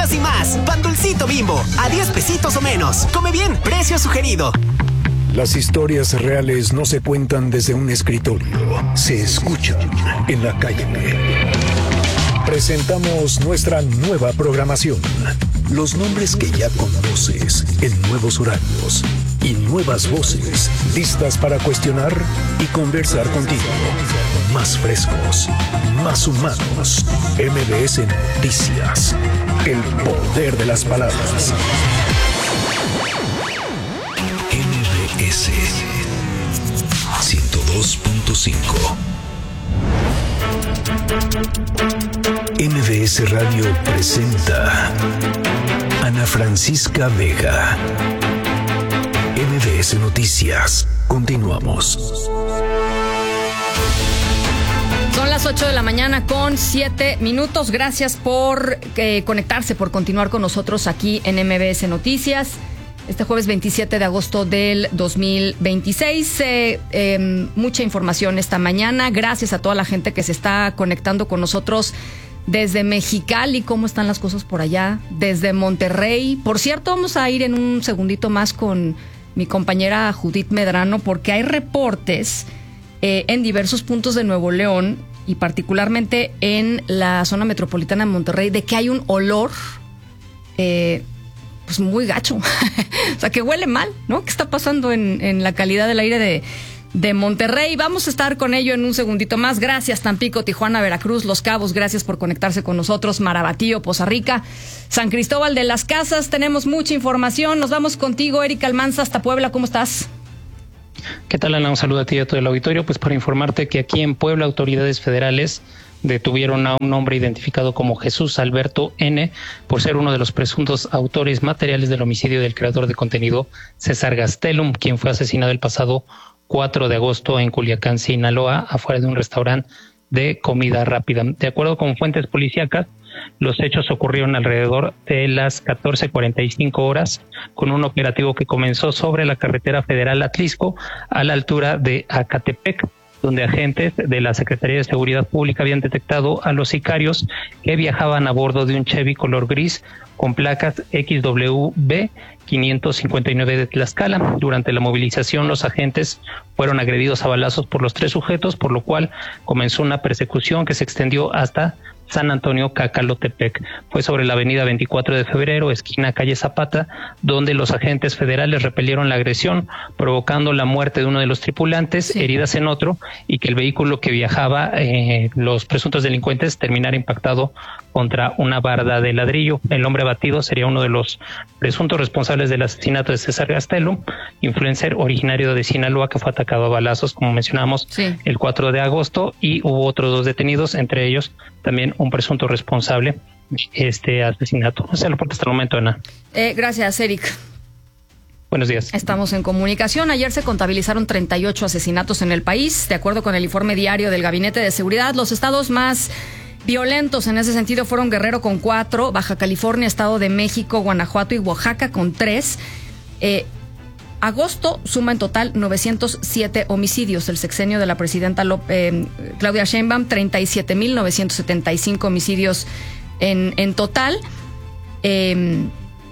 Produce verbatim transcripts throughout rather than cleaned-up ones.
muchas y más. Pan Dulcito Bimbo, a diez pesitos o menos. Come bien, precio sugerido. Las historias reales no se cuentan desde un escritorio, se escuchan en la calle. Presentamos nuestra nueva programación. Los nombres que ya conoces en nuevos horarios y nuevas voces listas para cuestionar y conversar contigo. Más frescos, más humanos. M B S Noticias. El poder de las palabras. M B S ciento dos punto cinco. M B S Radio presenta Ana Francisca Vega. M B S Noticias. Continuamos. Son las ocho de la mañana con siete minutos. Gracias por eh, conectarse, por continuar con nosotros aquí en M B S Noticias. Este jueves veintisiete de agosto del dos mil veintiséis. Eh, eh, mucha información esta mañana. Gracias a toda la gente que se está conectando con nosotros desde Mexicali. ¿Cómo están las cosas por allá? Desde Monterrey. Por cierto, vamos a ir en un segundito más con mi compañera Judith Medrano, porque hay reportes eh, en diversos puntos de Nuevo León y particularmente en la zona metropolitana de Monterrey de que hay un olor eh, pues muy gacho. O sea, que huele mal, ¿no? ¿Qué está pasando en, en la calidad del aire de, de Monterrey? Vamos a estar con ello en un segundito más. Gracias, Tampico, Tijuana, Veracruz, Los Cabos. Gracias por conectarse con nosotros. Marabatío, Poza Rica, San Cristóbal de las Casas. Tenemos mucha información. Nos vamos contigo, Erika Almanza, hasta Puebla. ¿Cómo estás? ¿Qué tal, Ana? Un saludo a ti y a todo el auditorio. Pues para informarte que aquí en Puebla, autoridades federales detuvieron a un hombre identificado como Jesús Alberto N. por ser uno de los presuntos autores materiales del homicidio del creador de contenido César Gastelum, quien fue asesinado el pasado cuatro de agosto en Culiacán, Sinaloa, afuera de un restaurante de comida rápida. De acuerdo con fuentes policíacas, los hechos ocurrieron alrededor de las catorce cuarenta y cinco horas, con un operativo que comenzó sobre la carretera federal Atlisco, a la altura de Acatepec, donde agentes de la Secretaría de Seguridad Pública habían detectado a los sicarios que viajaban a bordo de un Chevy color gris con placas X W B quinientos cincuenta y nueve de Tlaxcala. Durante la movilización, los agentes fueron agredidos a balazos por los tres sujetos, por lo cual comenzó una persecución que se extendió hasta San Antonio Cacalotepec. Fue sobre la avenida veinticuatro de febrero, esquina calle Zapata, donde los agentes federales repelieron la agresión, provocando la muerte de uno de los tripulantes, sí. heridas en otro, y que el vehículo que viajaba, eh, los presuntos delincuentes, terminara impactado contra una barda de ladrillo. El hombre abatido sería uno de los presuntos responsables del asesinato de César Gastelum, influencer originario de Sinaloa, que fue atacado a balazos, como mencionamos, sí. el cuatro de agosto, y hubo otros dos detenidos, entre ellos también un presunto responsable de este asesinato. Ese es el reporte hasta el momento, Ana. Eh, gracias, Eric. Buenos días. Estamos en comunicación. Ayer se contabilizaron treinta y ocho asesinatos en el país. De acuerdo con el informe diario del Gabinete de Seguridad, los estados más violentos en ese sentido fueron Guerrero con cuatro, Baja California, Estado de México, Guanajuato y Oaxaca con tres. Eh, agosto suma en total novecientos siete homicidios. El sexenio de la presidenta López, eh, Claudia Sheinbaum, treinta y siete mil novecientos setenta y cinco homicidios en, en total. Eh,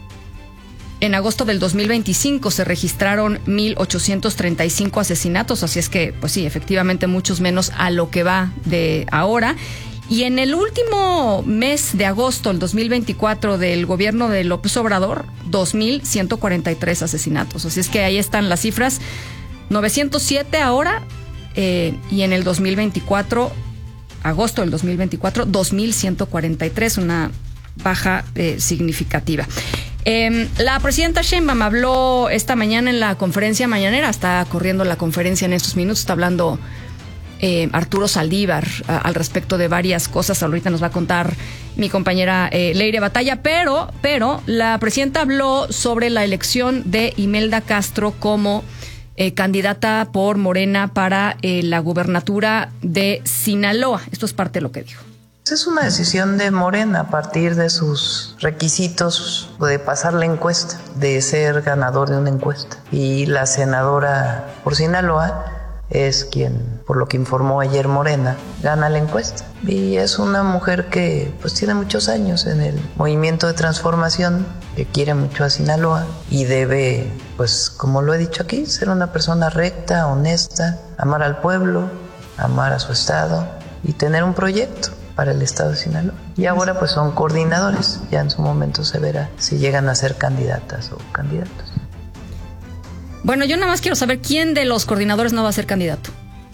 en agosto del dos mil veinticinco se registraron mil ochocientos treinta y cinco asesinatos, así es que, pues sí, efectivamente muchos menos a lo que va de ahora. Y en el último mes de agosto del dos mil veinticuatro del gobierno de López Obrador, dos mil ciento cuarenta y tres asesinatos. Así es que ahí están las cifras. novecientos siete ahora, eh, y en el dos mil veinticuatro, agosto del dos mil veinticuatro, dos mil ciento cuarenta y tres, una baja eh, significativa. Eh, la presidenta Sheinbaum habló esta mañana en la conferencia mañanera, está corriendo la conferencia en estos minutos, está hablando Eh, Arturo Saldívar a, al respecto de varias cosas. Ahorita nos va a contar mi compañera eh, Leire Batalla, pero, pero la presidenta habló sobre la elección de Imelda Castro como eh, candidata por Morena para eh, la gubernatura de Sinaloa. Esto es parte de lo que dijo. Es una decisión de Morena a partir de sus requisitos de pasar la encuesta, de ser ganador de una encuesta. Y la senadora por Sinaloa es quien, por lo que informó ayer Morena, gana la encuesta. Y es una mujer que pues tiene muchos años en el movimiento de transformación, que quiere mucho a Sinaloa y debe, pues como lo he dicho aquí, ser una persona recta, honesta, amar al pueblo, amar a su estado y tener un proyecto para el estado de Sinaloa. Y ahora pues son coordinadores, ya en su momento se verá si llegan a ser candidatas o candidatos. Bueno, yo nada más quiero saber quién de los coordinadores no va a ser candidato.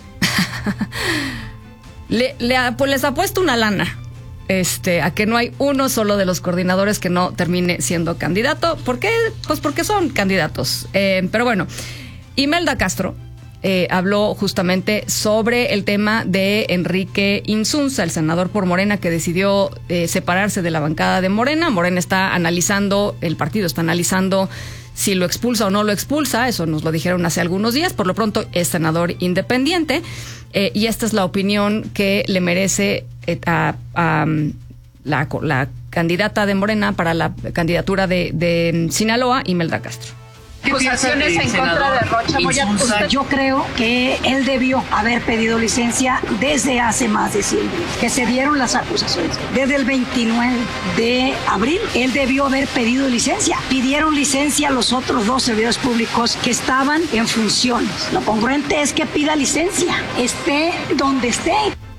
le, le, pues les apuesto una lana este, a que no hay uno solo de los coordinadores que no termine siendo candidato. ¿Por qué? Pues porque son candidatos. Eh, pero bueno, Imelda Castro eh, habló justamente sobre el tema de Enrique Insunza, el senador por Morena que decidió eh, separarse de la bancada de Morena. Morena está analizando, el partido está analizando si lo expulsa o no lo expulsa, eso nos lo dijeron hace algunos días. Por lo pronto es senador independiente eh, y esta es la opinión que le merece eh, a, a la, la candidata de Morena para la candidatura de, de Sinaloa, Imelda Castro. Acusaciones en contra de Rocha Moya. Yo creo que él debió haber pedido licencia desde hace más de cien días, que se dieron las acusaciones. Desde el veintinueve de abril, él debió haber pedido licencia. Pidieron licencia a los otros dos servidores públicos que estaban en funciones. Lo congruente es que pida licencia, esté donde esté.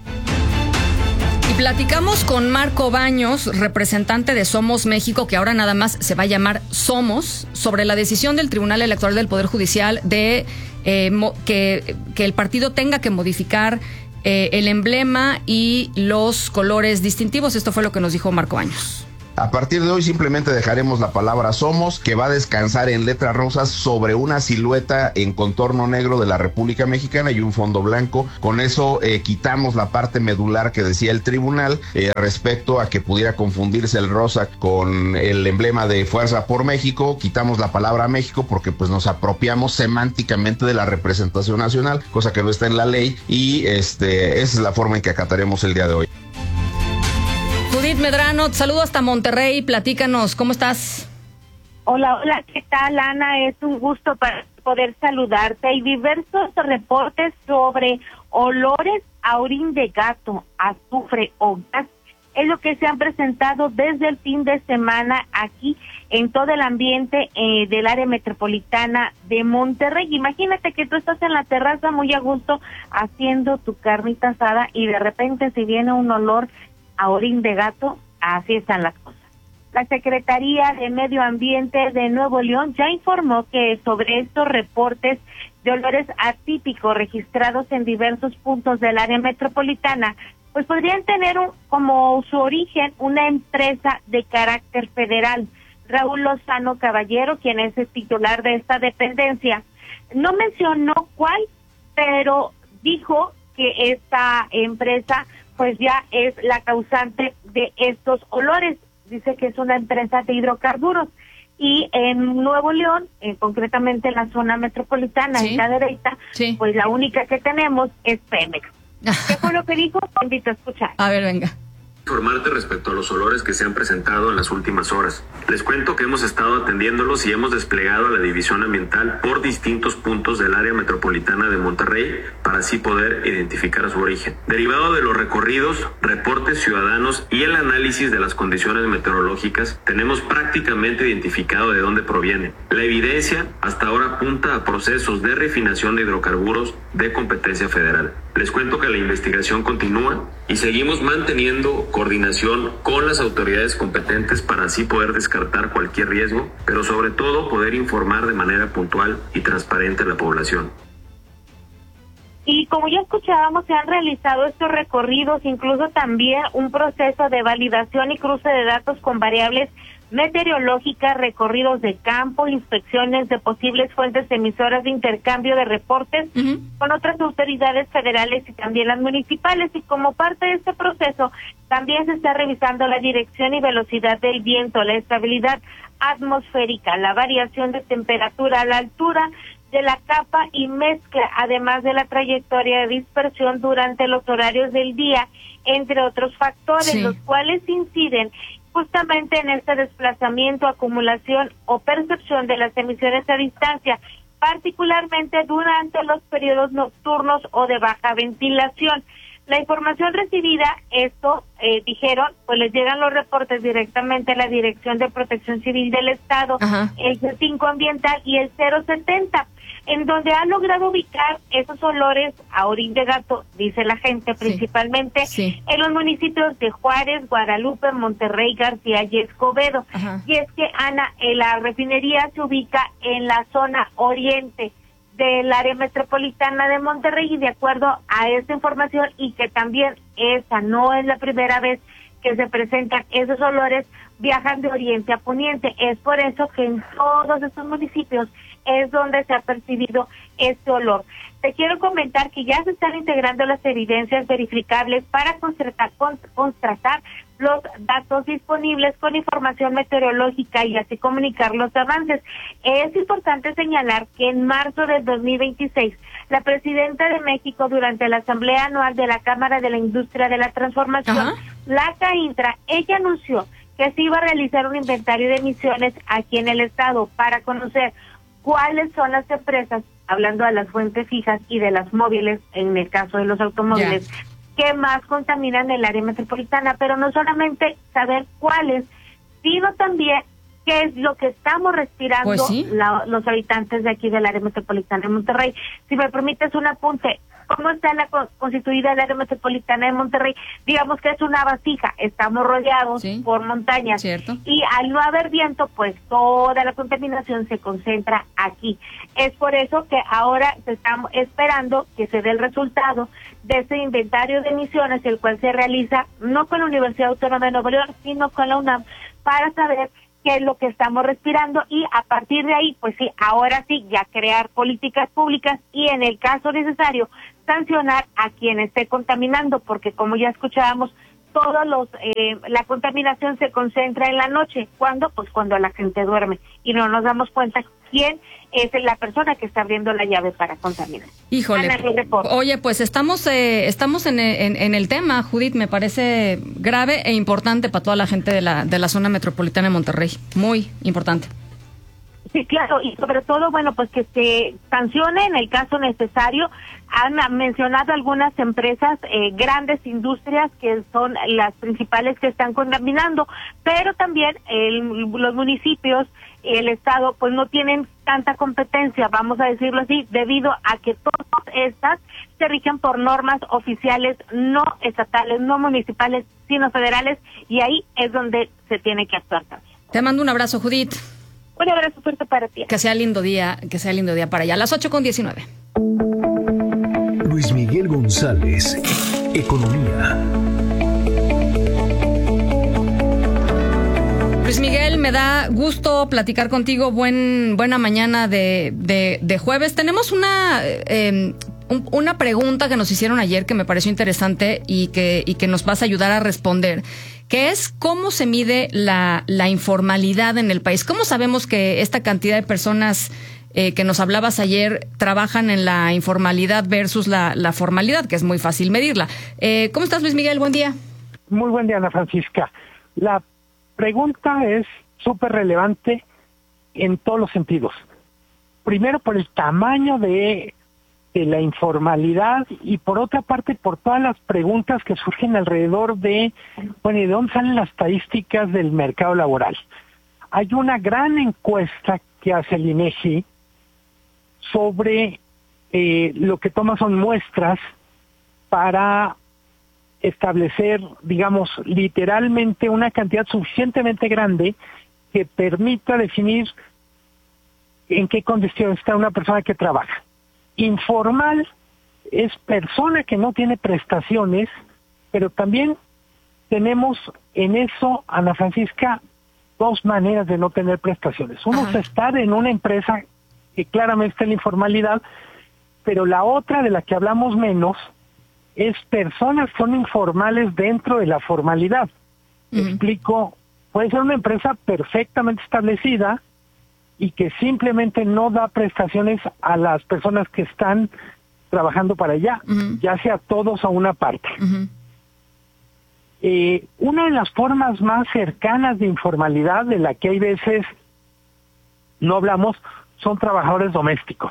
Platicamos con Marco Baños, representante de Somos México, que ahora nada más se va a llamar Somos, sobre la decisión del Tribunal Electoral del Poder Judicial de eh, mo- que, que el partido tenga que modificar eh, el emblema y los colores distintivos. Esto fue lo que nos dijo Marco Baños. A partir de hoy simplemente dejaremos la palabra Somos, que va a descansar en letras rosas sobre una silueta en contorno negro de la República Mexicana y un fondo blanco. Con eso eh, quitamos la parte medular que decía el tribunal eh, respecto a que pudiera confundirse el rosa con el emblema de Fuerza por México. Quitamos la palabra México porque pues nos apropiamos semánticamente de la representación nacional, cosa que no está en la ley, y este esa es la forma en que acataremos el día de hoy. Judith Medrano, te saludo hasta Monterrey, platícanos, ¿cómo estás? Hola, hola, ¿qué tal, Ana? Es un gusto para poder saludarte. Hay diversos reportes sobre olores a orín de gato, azufre o gas. Es lo que se han presentado desde el fin de semana aquí en todo el ambiente eh, del área metropolitana de Monterrey. Imagínate que tú estás en la terraza muy a gusto haciendo tu carnita asada y de repente se viene un olor a orín de gato. Así están las cosas. La Secretaría de Medio Ambiente de Nuevo León ya informó que sobre estos reportes de olores atípicos registrados en diversos puntos del área metropolitana, pues podrían tener un, como su origen una empresa de carácter federal. Raúl Lozano Caballero, quien es el titular de esta dependencia, no mencionó cuál, pero dijo que esta empresa pues ya es la causante de estos olores. Dice que es una empresa de hidrocarburos. Y en Nuevo León, eh, concretamente en la zona metropolitana, sí, en la derecha, sí, pues la única que tenemos es Pemex. ¿Qué fue lo que dijo? Te invito a escuchar. A ver, venga. Informarte respecto a los olores que se han presentado en las últimas horas. Les cuento que hemos estado atendiéndolos y hemos desplegado a la División Ambiental por distintos puntos del área metropolitana de Monterrey para así poder identificar su origen. Derivado de los recorridos, reportes ciudadanos y el análisis de las condiciones meteorológicas, tenemos prácticamente identificado de dónde proviene. La evidencia hasta ahora apunta a procesos de refinación de hidrocarburos de competencia federal. Les cuento que la investigación continúa y seguimos manteniendo coordinación con las autoridades competentes para así poder descartar cualquier riesgo, pero sobre todo poder informar de manera puntual y transparente a la población. Y como ya escuchábamos, se han realizado estos recorridos, incluso también un proceso de validación y cruce de datos con variables meteorológicas, recorridos de campo, inspecciones de posibles fuentes emisoras de intercambio de reportes uh-huh. con otras autoridades federales y también las municipales. Y como parte de este proceso, también se está revisando la dirección y velocidad del viento, la estabilidad atmosférica, la variación de temperatura, la altura de la capa y mezcla, además de la trayectoria de dispersión durante los horarios del día, entre otros factores, sí. los cuales inciden justamente en este desplazamiento, acumulación o percepción de las emisiones a distancia. particularmente durante los periodos nocturnos o de baja ventilación. La información recibida, esto, eh, dijeron, pues les llegan los reportes directamente a la Dirección de Protección Civil del Estado, Ajá. el C cinco Ambiental y el cero setenta, en donde han logrado ubicar esos olores a orín de gato, dice la gente, principalmente sí, sí. en los municipios de Juárez, Guadalupe, Monterrey, García y Escobedo. Ajá. Y es que, Ana, eh, la refinería se ubica en la zona oriente del área metropolitana de Monterrey, y de acuerdo a esta información, y que también esa no es la primera vez que se presentan esos olores, viajan de oriente a poniente. Es por eso que en todos estos municipios es donde se ha percibido este olor. Te quiero comentar que ya se están integrando las evidencias verificables para contrastar, contrastar los datos disponibles con información meteorológica y así comunicar los avances. Es importante señalar que en marzo del dos mil veintiséis, la presidenta de México, durante la Asamblea Anual de la Cámara de la Industria de la Transformación, Ajá. la CAINTRA, ella anunció que se iba a realizar un inventario de emisiones aquí en el estado para conocer cuáles son las empresas, hablando de las fuentes fijas y de las móviles, en el caso de los automóviles, yeah. que más contaminan el área metropolitana, pero no solamente saber cuáles, sino también qué es lo que estamos respirando pues sí. la, los habitantes de aquí del área metropolitana de Monterrey. Si me permites un apunte, ¿cómo está la constituida el área metropolitana de Monterrey? Digamos que es una vasija, estamos rodeados sí. por montañas, ¿cierto? Y al no haber viento, pues toda la contaminación se concentra aquí. Es por eso que ahora se estamos esperando que se dé el resultado de ese inventario de emisiones, el cual se realiza no con la Universidad Autónoma de Nuevo León, sino con la UNAM, para saber qué es lo que estamos respirando, y a partir de ahí, pues sí, ahora sí, ya crear políticas públicas y en el caso necesario, sancionar a quien esté contaminando, porque como ya escuchábamos, todos los eh, la contaminación se concentra en la noche. ¿Cuándo? Pues cuando la gente duerme y no nos damos cuenta quién es la persona que está abriendo la llave para contaminar. Híjole, oye, pues estamos eh, estamos en, en, en el tema, Judith, me parece grave e importante para toda la gente de la de la zona metropolitana de Monterrey, muy importante. Sí, claro, y sobre todo, bueno, pues que se sancione en el caso necesario. Han mencionado algunas empresas, eh, grandes industrias que son las principales que están contaminando, pero también el, los municipios, el Estado, pues no tienen tanta competencia, vamos a decirlo así, debido a que todas estas se rigen por normas oficiales no estatales, no municipales, sino federales, y ahí es donde se tiene que actuar también. Te mando un abrazo, Judith. Un abrazo fuerte para ti. Que sea lindo día, que sea lindo día para allá. A las ocho con diecinueve. Luis Miguel González, Economía. Luis Miguel, me da gusto platicar contigo. Buen, buena mañana de, de, de jueves. Tenemos una, eh, un, una pregunta que nos hicieron ayer que me pareció interesante y que, y que nos vas a ayudar a responder, que es cómo se mide la, la informalidad en el país. ¿Cómo sabemos que esta cantidad de personas eh, que nos hablabas ayer trabajan en la informalidad versus la, la formalidad, que es muy fácil medirla? Eh, ¿Cómo estás, Luis Miguel? Buen día. Muy buen día, Ana Francisca. La pregunta es súper relevante en todos los sentidos. Primero, por el tamaño de de la informalidad, y por otra parte por todas las preguntas que surgen alrededor de, bueno, ¿y de dónde salen las estadísticas del mercado laboral? Hay una gran encuesta que hace el INEGI sobre eh, lo que toma son muestras para establecer, digamos, literalmente una cantidad suficientemente grande que permita definir en qué condición está una persona que trabaja. Informal es persona que no tiene prestaciones, pero también tenemos en eso, Ana Francisca, dos maneras de no tener prestaciones. Uno Ajá. es estar en una empresa que claramente está en la informalidad, pero la otra, de la que hablamos menos, es personas que son informales dentro de la formalidad. Uh-huh. Explico, puede ser una empresa perfectamente establecida y que simplemente no da prestaciones a las personas que están trabajando para allá, uh-huh. ya sea todos o una parte. Uh-huh. Eh, una de las formas más cercanas de informalidad, de la que hay veces no hablamos, son trabajadores domésticos.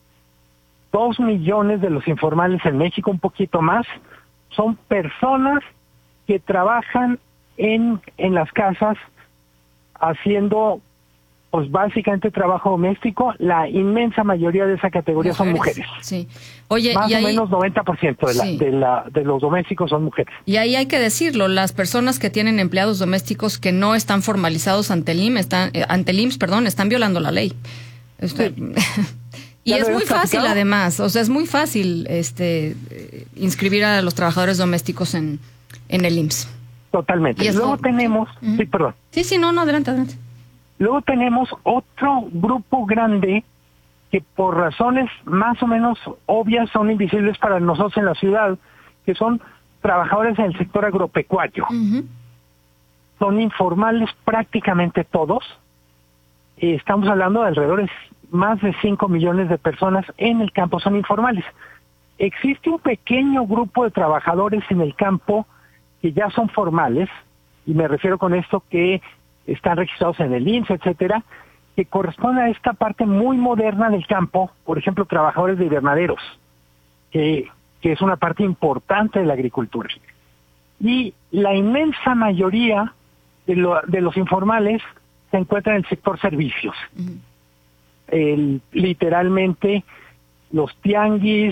Dos millones de los informales en México, un poquito más, son personas que trabajan en, en las casas haciendo, pues básicamente trabajo doméstico. La inmensa mayoría de esa categoría mujeres, son mujeres. Sí. Oye, más y o ahí, menos noventa por ciento de, la, sí. de, la, de los domésticos son mujeres. Y ahí hay que decirlo, las personas que tienen empleados domésticos que no están formalizados ante el I M S, están, eh, ante el I M S S, perdón, están violando la ley. Usted, sí. Y es muy fácil, platicado? además, o sea, es muy fácil este inscribir a los trabajadores domésticos en, en el I M S S. Totalmente. Y luego tenemos, uh-huh. sí, perdón. Sí, sí, no, no, adelante, adelante. Luego tenemos otro grupo grande que por razones más o menos obvias son invisibles para nosotros en la ciudad, que son trabajadores en el sector agropecuario. Uh-huh. Son informales prácticamente todos. Eh, estamos hablando de alrededor de más de cinco millones de personas en el campo, son informales. Existe un pequeño grupo de trabajadores en el campo que ya son formales, y me refiero con esto que están registrados en el I M S S, etcétera, que corresponde a esta parte muy moderna del campo, por ejemplo, trabajadores de invernaderos, que, que es una parte importante de la agricultura. Y la inmensa mayoría de, lo, de los informales se encuentran en el sector servicios. Uh-huh. El, literalmente los tianguis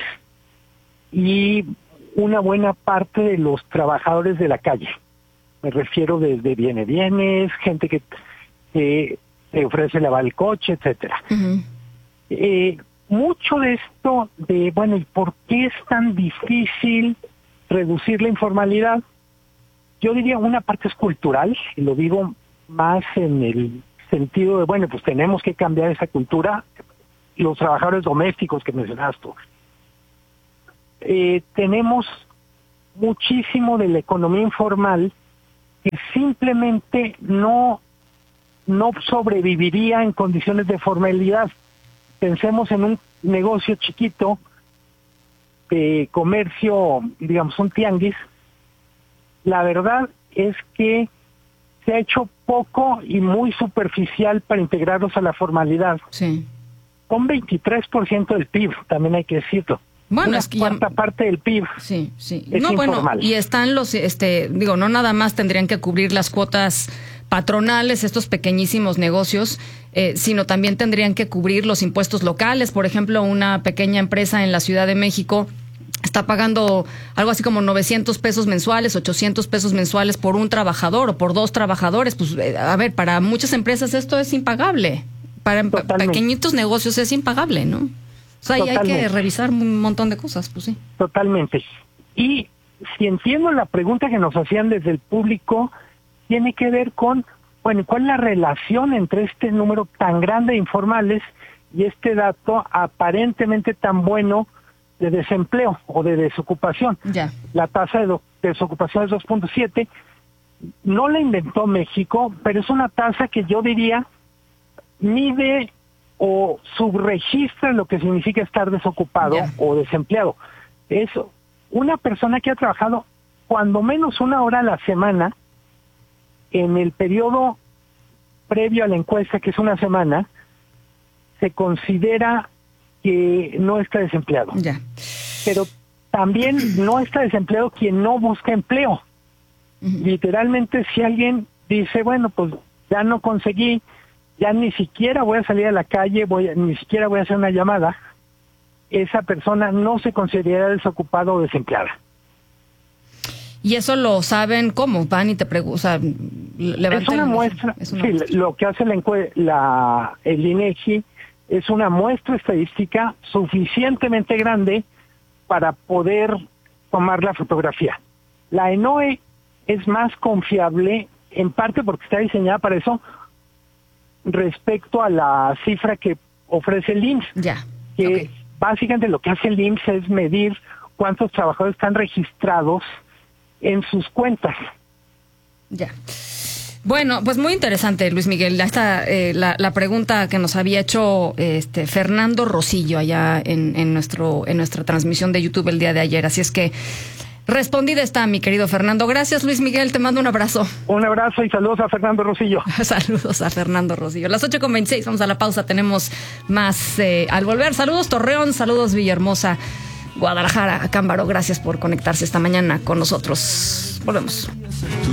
y una buena parte de los trabajadores de la calle. Me refiero desde viene bienes, gente que eh, te ofrece lavar el coche, etcétera. Uh-huh. Eh, mucho de esto de, bueno, ¿y por qué es tan difícil reducir la informalidad? Yo diría una parte es cultural, y lo digo más en el sentido de, bueno, pues tenemos que cambiar esa cultura. Los trabajadores domésticos que mencionaste tú. Eh, tenemos muchísimo de la economía informal que simplemente no, no sobreviviría en condiciones de formalidad. Pensemos en un negocio chiquito de comercio, digamos un tianguis. La verdad es que se ha hecho poco y muy superficial para integrarlos a la formalidad. Sí. Con veintitrés por ciento del P I B, también hay que decirlo. Bueno, Una es que cuarta ya... parte del P I B. Sí, sí. Es no, informal. Bueno, y están los, este, digo, no nada más tendrían que cubrir las cuotas patronales, estos pequeñísimos negocios, eh, sino también tendrían que cubrir los impuestos locales. Por ejemplo, una pequeña empresa en la Ciudad de México está pagando algo así como novecientos pesos mensuales, ochocientos pesos mensuales por un trabajador o por dos trabajadores. Pues, eh, a ver, para muchas empresas esto es impagable. Para Totalmente. pequeñitos negocios es impagable, ¿no? O sea, ahí hay que revisar un montón de cosas, pues sí. Totalmente. Y si entiendo la pregunta que nos hacían desde el público, tiene que ver con, bueno, ¿cuál es la relación entre este número tan grande de informales y este dato aparentemente tan bueno de desempleo o de desocupación? Ya. La tasa de, do- de desocupación es dos punto siete. No la inventó México, pero es una tasa que yo diría mide o subregistra lo que significa estar desocupado yeah. o desempleado. Es una persona que ha trabajado cuando menos una hora a la semana en el periodo previo a la encuesta, que es una semana, se considera que no está desempleado. Yeah. Pero también no está desempleado quien no busca empleo. Uh-huh. Literalmente, si alguien dice, bueno, pues ya no conseguí, ya ni siquiera voy a salir a la calle, voy a, ni siquiera voy a hacer una llamada, esa persona no se considera desocupada o desempleada. ¿Y eso lo saben cómo? Van y te preguntan, o sea, levantan... Es una muestra, es una sí, muestra. Lo que hace la, la, el INEGI es una muestra estadística suficientemente grande para poder tomar la fotografía. La ENOE es más confiable, en parte porque está diseñada para eso, respecto a la cifra que ofrece el I M S S. Ya. Que okay. básicamente lo que hace el I M S S es medir cuántos trabajadores están registrados en sus cuentas. Ya. Bueno, pues muy interesante, Luis Miguel. Esta, eh, la, la pregunta que nos había hecho este Fernando Rosillo allá en, en nuestro en nuestra transmisión de YouTube el día de ayer. Así es que Respondida está, mi querido Fernando. Gracias, Luis Miguel. Te mando un abrazo. Un abrazo y saludos a Fernando Rosillo. Saludos a Fernando Rosillo. Las ocho con veintiséis, vamos a la pausa. Tenemos más eh, al volver. Saludos, Torreón. Saludos, Villahermosa, Guadalajara, Acámbaro. Gracias por conectarse esta mañana con nosotros. Volvemos.